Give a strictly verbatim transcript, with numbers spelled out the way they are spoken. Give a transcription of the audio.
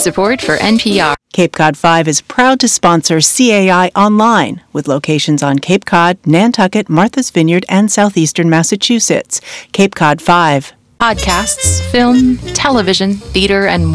support for N P R. Cape Cod five is proud to sponsor C A I Online, with locations on Cape Cod, Nantucket, Martha's Vineyard, and southeastern Massachusetts. Cape Cod five. Podcasts, film, television, theater, and more.